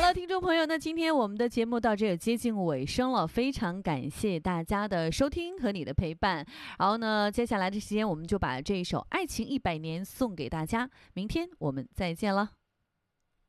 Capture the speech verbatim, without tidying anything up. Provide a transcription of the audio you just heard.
了，听众朋友，那今天我们的节目到这也接近尾声了，非常感谢大家的收听和你的陪伴。然后呢，接下来的时间我们就把这一首《爱情一百年》送给大家，明天我们再见了。